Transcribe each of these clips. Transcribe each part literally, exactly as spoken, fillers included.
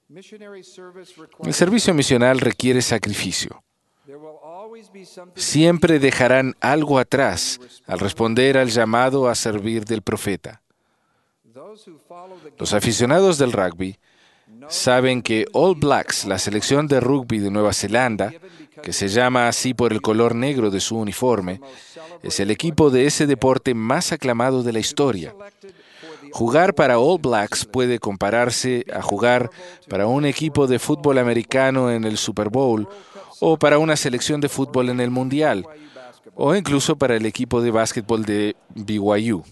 El servicio misional requiere sacrificio. Siempre dejarán algo atrás al responder al llamado a servir del profeta. Los aficionados del rugby saben que All Blacks, la selección de rugby de Nueva Zelanda, que se llama así por el color negro de su uniforme, es el equipo de ese deporte más aclamado de la historia. Jugar para All Blacks puede compararse a jugar para un equipo de fútbol americano en el Super Bowl, o para una selección de fútbol en el Mundial, o incluso para el equipo de básquetbol de B Y U.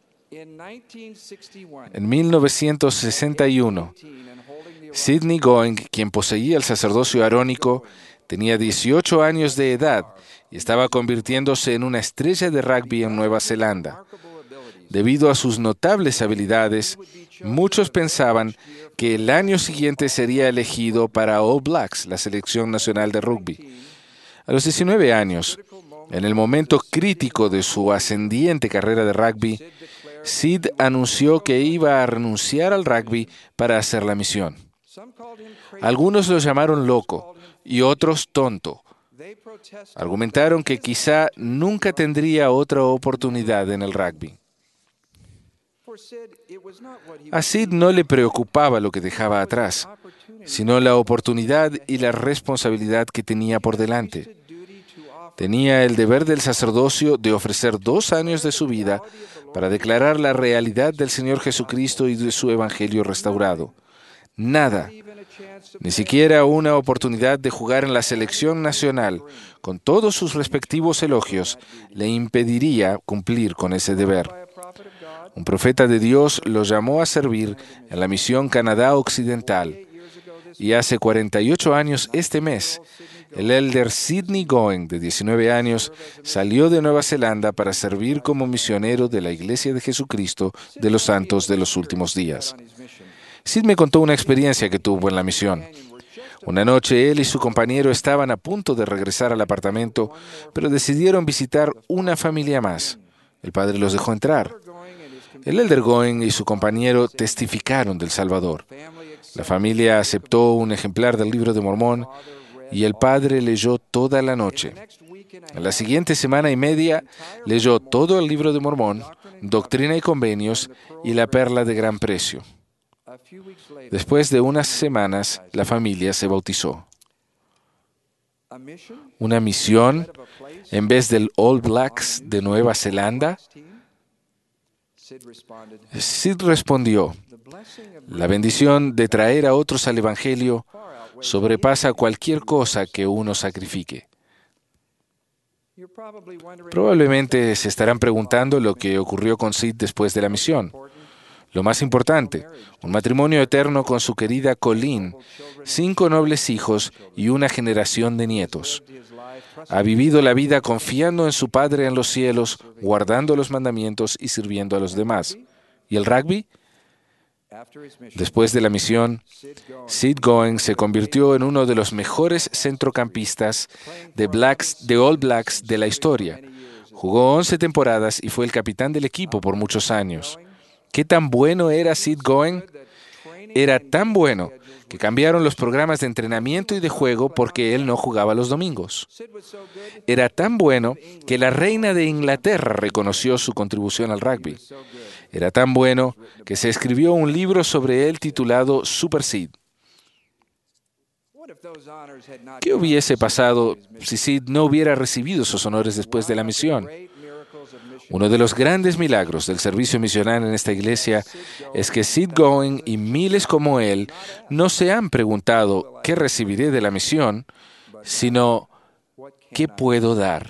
En mil novecientos sesenta y uno, Sidney Going, quien poseía el sacerdocio arónico, tenía dieciocho años de edad y estaba convirtiéndose en una estrella de rugby en Nueva Zelanda. Debido a sus notables habilidades, muchos pensaban que el año siguiente sería elegido para All Blacks, la selección nacional de rugby. A los diecinueve años, en el momento crítico de su ascendiente carrera de rugby, Sid anunció que iba a renunciar al rugby para hacer la misión. Algunos lo llamaron loco y otros tonto. Argumentaron que quizá nunca tendría otra oportunidad en el rugby. A Sid no le preocupaba lo que dejaba atrás, sino la oportunidad y la responsabilidad que tenía por delante. Tenía el deber del sacerdocio de ofrecer dos años de su vida para declarar la realidad del Señor Jesucristo y de su Evangelio restaurado. Nada, ni siquiera una oportunidad de jugar en la selección nacional, con todos sus respectivos elogios, le impediría cumplir con ese deber. Un profeta de Dios lo llamó a servir en la misión Canadá Occidental. Y hace cuarenta y ocho años este mes, el elder Sidney Going, de diecinueve años, salió de Nueva Zelanda para servir como misionero de la Iglesia de Jesucristo de los Santos de los Últimos Días. Sid me contó una experiencia que tuvo en la misión. Una noche él y su compañero estaban a punto de regresar al apartamento, pero decidieron visitar una familia más. El padre los dejó entrar. El elder Going y su compañero testificaron del Salvador. La familia aceptó un ejemplar del Libro de Mormón y el padre leyó toda la noche. En la siguiente semana y media leyó todo el Libro de Mormón, Doctrina y Convenios y la Perla de Gran Precio. Después de unas semanas, la familia se bautizó. ¿Una misión en vez del All Blacks de Nueva Zelanda? Sid respondió: la bendición de traer a otros al Evangelio sobrepasa cualquier cosa que uno sacrifique. Probablemente se estarán preguntando lo que ocurrió con Sid después de la misión. Lo más importante, un matrimonio eterno con su querida Colleen, cinco nobles hijos y una generación de nietos. Ha vivido la vida confiando en su Padre en los cielos, guardando los mandamientos y sirviendo a los demás. ¿Y el rugby? Después de la misión, Sid Going se convirtió en uno de los mejores centrocampistas de, Blacks, de All Blacks de la historia. Jugó once temporadas y fue el capitán del equipo por muchos años. ¿Qué tan bueno era Sid Going? Era tan bueno que cambiaron los programas de entrenamiento y de juego porque él no jugaba los domingos. Era tan bueno que la reina de Inglaterra reconoció su contribución al rugby. Era tan bueno que se escribió un libro sobre él titulado Super Sid. ¿Qué hubiese pasado si Sid no hubiera recibido esos honores después de la misión? Uno de los grandes milagros del servicio misional en esta iglesia es que Sid Going y miles como él no se han preguntado ¿qué recibiré de la misión?, sino ¿qué puedo dar?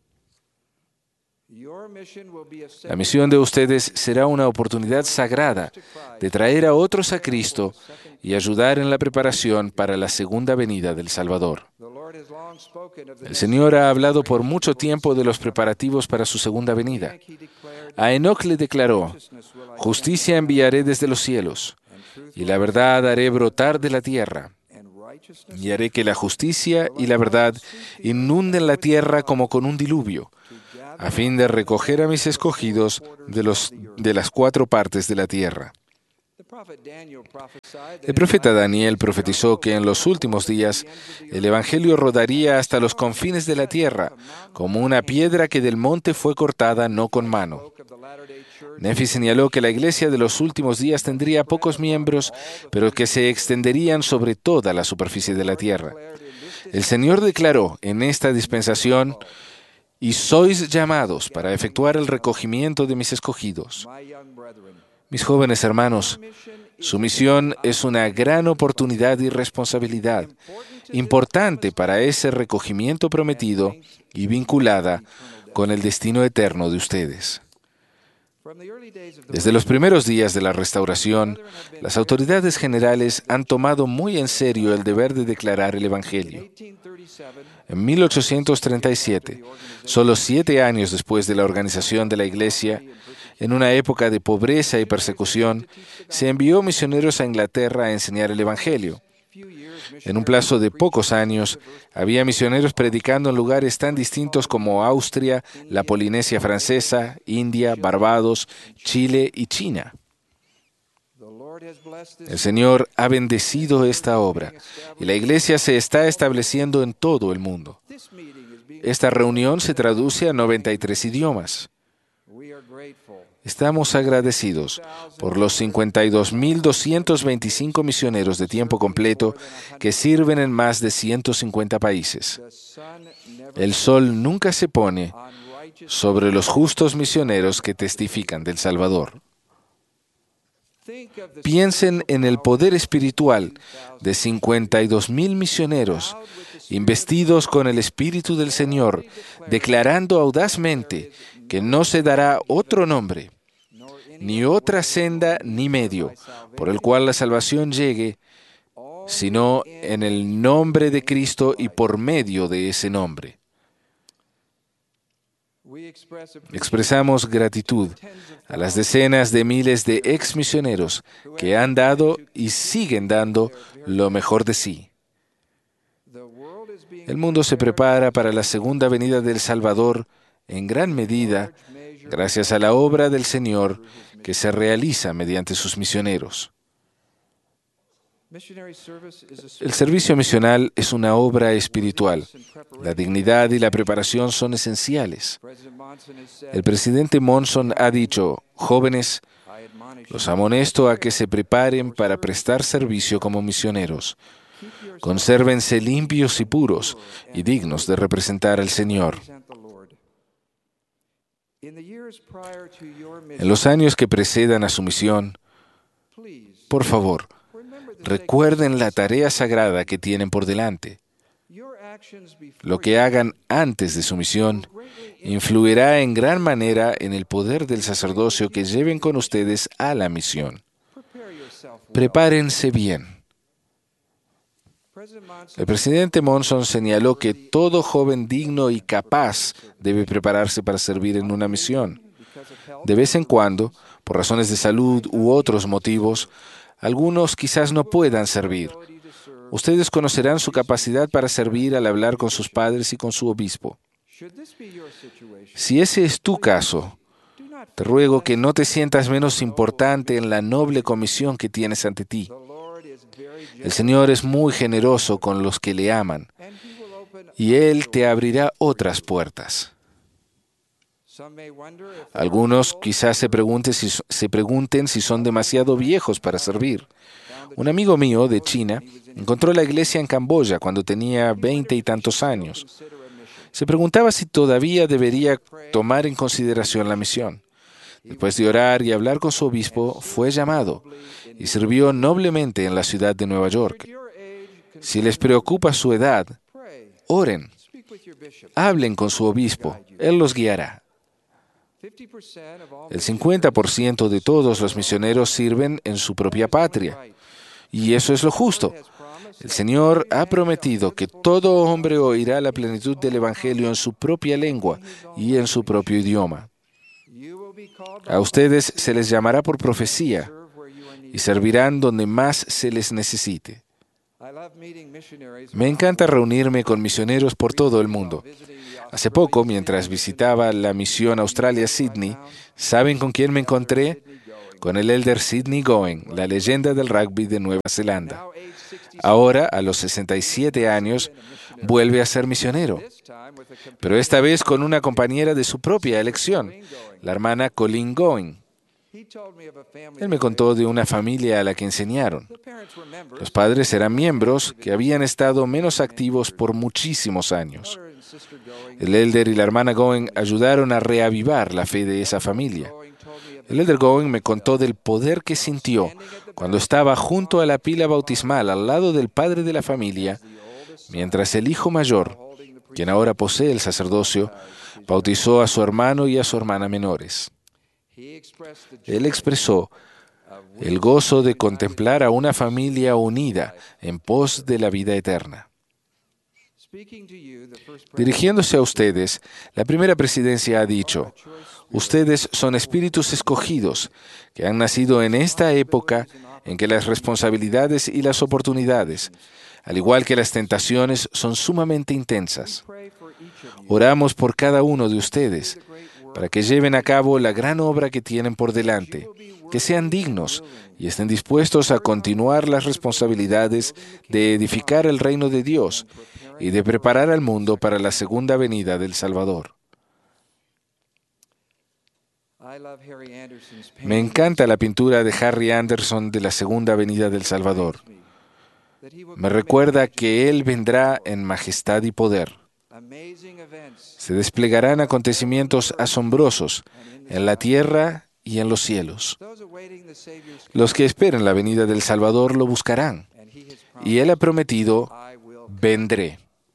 La misión de ustedes será una oportunidad sagrada de traer a otros a Cristo y ayudar en la preparación para la segunda venida del Salvador. El Señor ha hablado por mucho tiempo de los preparativos para su segunda venida. A Enoc le declaró: justicia enviaré desde los cielos, y la verdad haré brotar de la tierra. Y haré que la justicia y la verdad inunden la tierra como con un diluvio, a fin de recoger a mis escogidos de, los, de las cuatro partes de la tierra. El profeta Daniel profetizó que en los últimos días el Evangelio rodaría hasta los confines de la tierra, como una piedra que del monte fue cortada no con mano. Nefi señaló que la iglesia de los últimos días tendría pocos miembros, pero que se extenderían sobre toda la superficie de la tierra. El Señor declaró en esta dispensación: «Y sois llamados para efectuar el recogimiento de mis escogidos». Mis jóvenes hermanos, su misión es una gran oportunidad y responsabilidad, importante para ese recogimiento prometido y vinculada con el destino eterno de ustedes. Desde los primeros días de la restauración, las autoridades generales han tomado muy en serio el deber de declarar el Evangelio. En mil ochocientos treinta y siete, solo siete años después de la organización de la Iglesia, en una época de pobreza y persecución, se envió misioneros a Inglaterra a enseñar el Evangelio. En un plazo de pocos años, había misioneros predicando en lugares tan distintos como Austria, la Polinesia Francesa, India, Barbados, Chile y China. El Señor ha bendecido esta obra y la Iglesia se está estableciendo en todo el mundo. Esta reunión se traduce a noventa y tres idiomas. Estamos agradecidos por los cincuenta y dos mil doscientos veinticinco misioneros de tiempo completo que sirven en más de ciento cincuenta países. El sol nunca se pone sobre los justos misioneros que testifican del Salvador. Piensen en el poder espiritual de cincuenta y dos mil misioneros investidos con el Espíritu del Señor, declarando audazmente que no se dará otro nombre, ni otra senda ni medio, por el cual la salvación llegue, sino en el nombre de Cristo y por medio de ese nombre. Expresamos gratitud a las decenas de miles de ex misioneros que han dado y siguen dando lo mejor de sí. El mundo se prepara para la segunda venida del Salvador en gran medida gracias a la obra del Señor que se realiza mediante sus misioneros. El servicio misional es una obra espiritual. La dignidad y la preparación son esenciales. El presidente Monson ha dicho: jóvenes, los amonesto a que se preparen para prestar servicio como misioneros. Consérvense limpios y puros y dignos de representar al Señor. En los años que precedan a su misión, por favor, recuerden la tarea sagrada que tienen por delante. Lo que hagan antes de su misión influirá en gran manera en el poder del sacerdocio que lleven con ustedes a la misión. Prepárense bien. El presidente Monson señaló que todo joven digno y capaz debe prepararse para servir en una misión. De vez en cuando, por razones de salud u otros motivos, algunos quizás no puedan servir. Ustedes conocerán su capacidad para servir al hablar con sus padres y con su obispo. Si ese es tu caso, te ruego que no te sientas menos importante en la noble comisión que tienes ante ti. El Señor es muy generoso con los que le aman, y Él te abrirá otras puertas. Algunos quizás se pregunten si, se pregunten si son demasiado viejos para servir. Un amigo mío de China encontró la iglesia en Camboya cuando tenía veinte y tantos años. Se preguntaba si todavía debería tomar en consideración la misión. Después de orar y hablar con su obispo, fue llamado y sirvió noblemente en la ciudad de Nueva York. Si les preocupa su edad, oren, hablen con su obispo, él los guiará. El cincuenta por ciento de todos los misioneros sirven en su propia patria, y eso es lo justo. El Señor ha prometido que todo hombre oirá la plenitud del Evangelio en su propia lengua y en su propio idioma. A ustedes se les llamará por profecía y servirán donde más se les necesite. Me encanta reunirme con misioneros por todo el mundo. Hace poco, mientras visitaba la misión Australia Sydney, ¿saben con quién me encontré? con el elder Sidney Going, la leyenda del rugby de Nueva Zelanda. Ahora, a los sesenta y siete años, vuelve a ser misionero, pero esta vez con una compañera de su propia elección, la hermana Colleen Going. Él me contó de una familia a la que enseñaron. Los padres eran miembros que habían estado menos activos por muchísimos años. El elder y la hermana Going ayudaron a reavivar la fe de esa familia. El elder Going me contó del poder que sintió cuando estaba junto a la pila bautismal al lado del padre de la familia, mientras el hijo mayor, quien ahora posee el sacerdocio, bautizó a su hermano y a su hermana menores. Él expresó el gozo de contemplar a una familia unida en pos de la vida eterna. Dirigiéndose a ustedes, la primera presidencia ha dicho: ustedes son espíritus escogidos que han nacido en esta época en que las responsabilidades y las oportunidades, al igual que las tentaciones, son sumamente intensas. Oramos por cada uno de ustedes para que lleven a cabo la gran obra que tienen por delante, que sean dignos y estén dispuestos a continuar las responsabilidades de edificar el reino de Dios y de preparar al mundo para la segunda venida del Salvador. Me encanta la pintura de Harry Anderson de la segunda venida del Salvador. Me recuerda que Él vendrá en majestad y poder. Se desplegarán acontecimientos asombrosos en la tierra y en los cielos. Los que esperen la venida del Salvador lo buscarán, y Él ha prometido: vendré.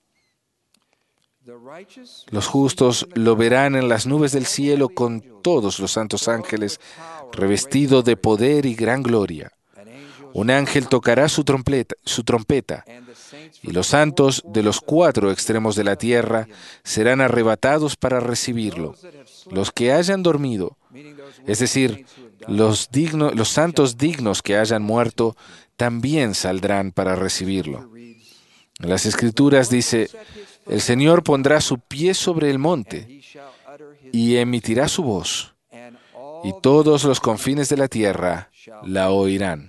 Los justos lo verán en las nubes del cielo con todos los santos ángeles, revestido de poder y gran gloria. Un ángel tocará su trompeta, su trompeta, y los santos de los cuatro extremos de la tierra serán arrebatados para recibirlo. Los que hayan dormido, es decir, los, digno, los santos dignos que hayan muerto, también saldrán para recibirlo. En las Escrituras dice: el Señor pondrá su pie sobre el monte y emitirá su voz, y todos los confines de la tierra la oirán.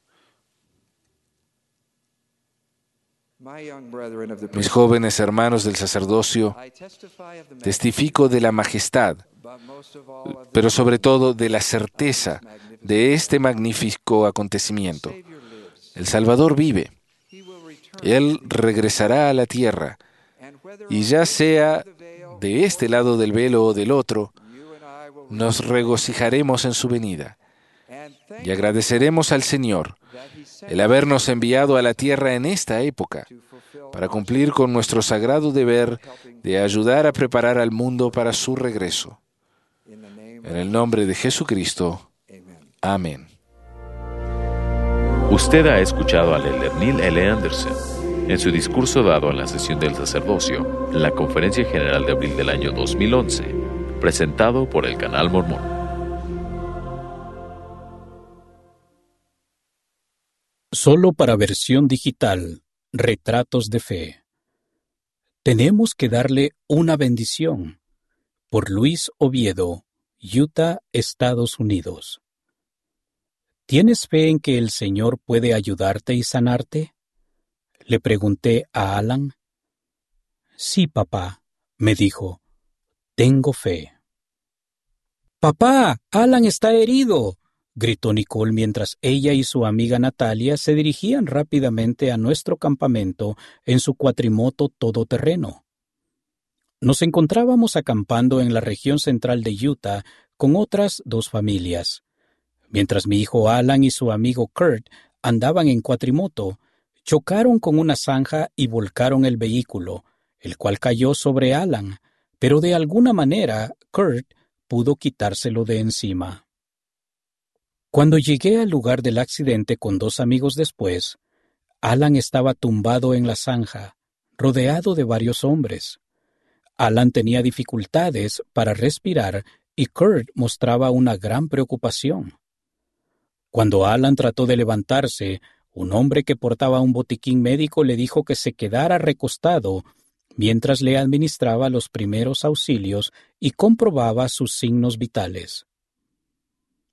Mis jóvenes hermanos del sacerdocio, testifico de la majestad, pero sobre todo de la certeza de este magnífico acontecimiento. El Salvador vive. Él regresará a la tierra, y ya sea de este lado del velo o del otro, nos regocijaremos en su venida y agradeceremos al Señor el habernos enviado a la tierra en esta época para cumplir con nuestro sagrado deber de ayudar a preparar al mundo para su regreso. En el nombre de Jesucristo. Amén. Usted ha escuchado al elder Neil L. Anderson en su discurso dado en la sesión del sacerdocio en la Conferencia General de abril del año dos mil once, presentado por el Canal Mormón. Solo para versión digital, Retratos de Fe. Tenemos que darle una bendición. Por Luis Oviedo, Utah, Estados Unidos. ¿Tienes fe en que el Señor puede ayudarte y sanarte? Le pregunté a Alan. Sí, papá, me dijo. Tengo fe. ¡Papá! ¡Alan está herido!, gritó Nicole mientras ella y su amiga Natalia se dirigían rápidamente a nuestro campamento en su cuatrimoto todoterreno. Nos encontrábamos acampando en la región central de Utah con otras dos familias. Mientras mi hijo Alan y su amigo Kurt andaban en cuatrimoto, chocaron con una zanja y volcaron el vehículo, el cual cayó sobre Alan, pero de alguna manera Kurt pudo quitárselo de encima. Cuando llegué al lugar del accidente con dos amigos después, Alan estaba tumbado en la zanja, rodeado de varios hombres. Alan tenía dificultades para respirar y Kurt mostraba una gran preocupación. Cuando Alan trató de levantarse, un hombre que portaba un botiquín médico le dijo que se quedara recostado mientras le administraba los primeros auxilios y comprobaba sus signos vitales.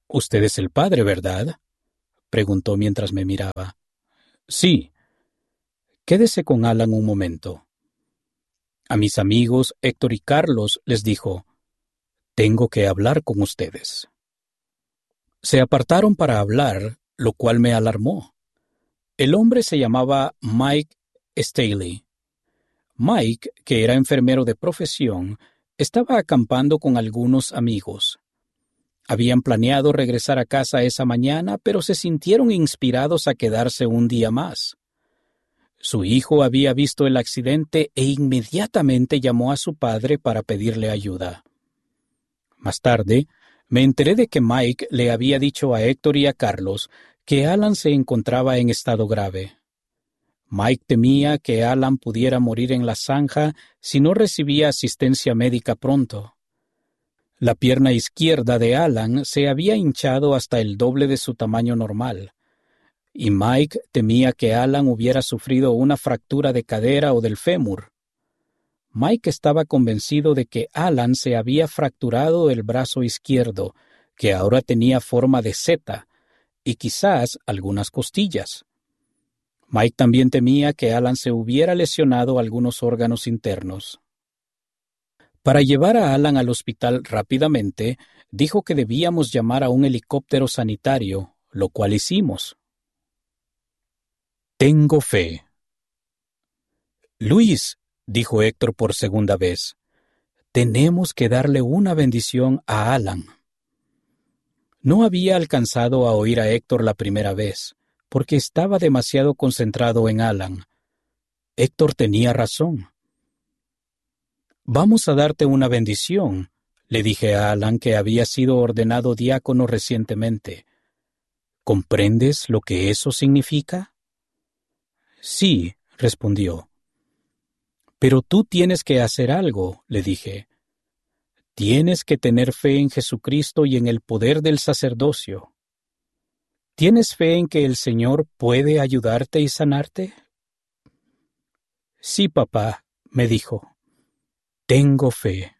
Usted es el padre, ¿verdad?, preguntó mientras me miraba. Sí. Quédese con Alan un momento. A mis amigos Héctor y Carlos les dijo: tengo que hablar con ustedes. Se apartaron para hablar, lo cual me alarmó. El hombre se llamaba Mike Staley. Mike, que era enfermero de profesión, estaba acampando con algunos amigos. Habían planeado regresar a casa esa mañana, pero se sintieron inspirados a quedarse un día más. Su hijo había visto el accidente e inmediatamente llamó a su padre para pedirle ayuda. Más tarde, me enteré de que Mike le había dicho a Héctor y a Carlos que Alan se encontraba en estado grave. Mike temía que Alan pudiera morir en la zanja si no recibía asistencia médica pronto. La pierna izquierda de Alan se había hinchado hasta el doble de su tamaño normal, y Mike temía que Alan hubiera sufrido una fractura de cadera o del fémur. Mike estaba convencido de que Alan se había fracturado el brazo izquierdo, que ahora tenía forma de seta, y quizás algunas costillas. Mike también temía que Alan se hubiera lesionado algunos órganos internos. Para llevar a Alan al hospital rápidamente, dijo que debíamos llamar a un helicóptero sanitario, lo cual hicimos. Tengo fe. Luis, dijo Héctor por segunda vez, tenemos que darle una bendición a Alan. No había alcanzado a oír a Héctor la primera vez, porque estaba demasiado concentrado en Alan. Héctor tenía razón. Vamos a darte una bendición, le dije a Alan, que había sido ordenado diácono recientemente. ¿Comprendes lo que eso significa? Sí, respondió. Pero tú tienes que hacer algo, le dije. Tienes que tener fe en Jesucristo y en el poder del sacerdocio. ¿Tienes fe en que el Señor puede ayudarte y sanarte? Sí, papá, me dijo. Tengo fe.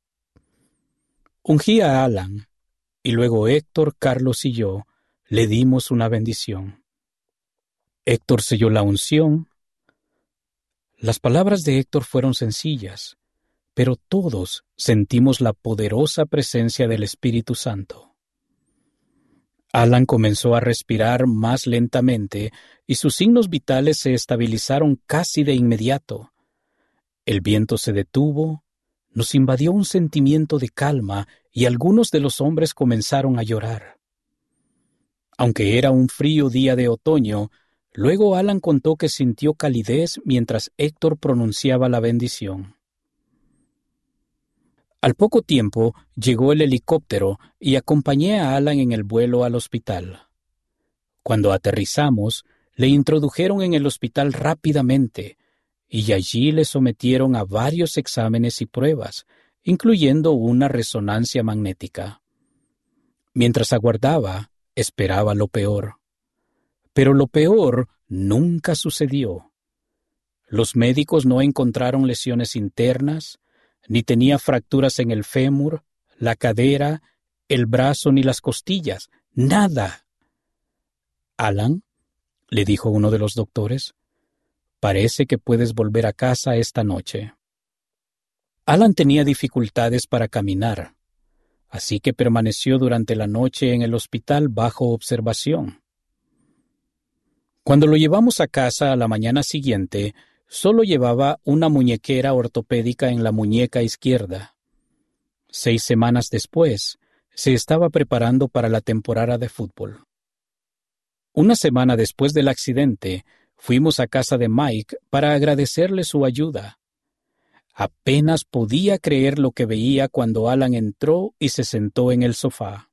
Ungí a Alan, y luego Héctor, Carlos y yo le dimos una bendición. Héctor selló la unción. Las palabras de Héctor fueron sencillas, pero todos sentimos la poderosa presencia del Espíritu Santo. Alan comenzó a respirar más lentamente y sus signos vitales se estabilizaron casi de inmediato. El viento se detuvo, nos invadió un sentimiento de calma y algunos de los hombres comenzaron a llorar. Aunque era un frío día de otoño, luego Alan contó que sintió calidez mientras Héctor pronunciaba la bendición. Al poco tiempo llegó el helicóptero y acompañé a Alan en el vuelo al hospital. Cuando aterrizamos, le introdujeron en el hospital rápidamente, y allí le sometieron a varios exámenes y pruebas, incluyendo una resonancia magnética. Mientras aguardaba, esperaba lo peor. Pero lo peor nunca sucedió. Los médicos no encontraron lesiones internas, ni tenía fracturas en el fémur, la cadera, el brazo ni las costillas. ¡Nada! Alan, le dijo uno de los doctores, parece que puedes volver a casa esta noche. Alan tenía dificultades para caminar, así que permaneció durante la noche en el hospital bajo observación. Cuando lo llevamos a casa a la mañana siguiente, solo llevaba una muñequera ortopédica en la muñeca izquierda. Seis semanas después, se estaba preparando para la temporada de fútbol. Una semana después del accidente, fuimos a casa de Mike para agradecerle su ayuda. Apenas podía creer lo que veía cuando Alan entró y se sentó en el sofá.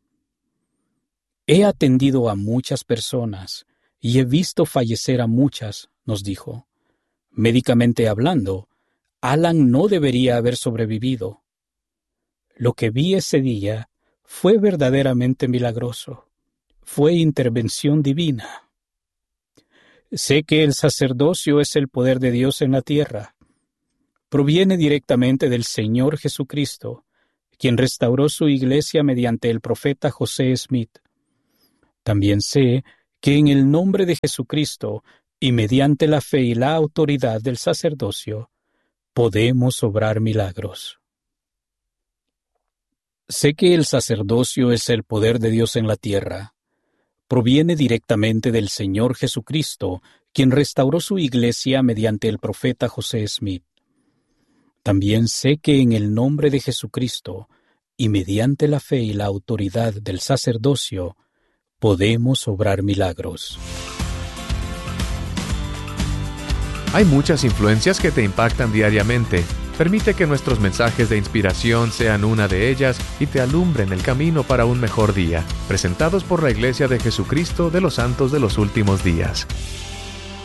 He atendido a muchas personas y he visto fallecer a muchas, nos dijo. Médicamente hablando, Alan no debería haber sobrevivido. Lo que vi ese día fue verdaderamente milagroso. Fue intervención divina. Sé que el sacerdocio es el poder de Dios en la tierra. Proviene directamente del Señor Jesucristo, quien restauró su iglesia mediante el profeta José Smith. También sé que en el nombre de Jesucristo y mediante la fe y la autoridad del sacerdocio, podemos obrar milagros. Sé que el sacerdocio es el poder de Dios en la tierra. Proviene directamente del Señor Jesucristo, quien restauró su iglesia mediante el profeta José Smith. También sé que en el nombre de Jesucristo y mediante la fe y la autoridad del sacerdocio, podemos obrar milagros. Hay muchas influencias que te impactan diariamente. Permite que nuestros mensajes de inspiración sean una de ellas y te alumbren el camino para un mejor día. Presentados por la Iglesia de Jesucristo de los Santos de los Últimos Días.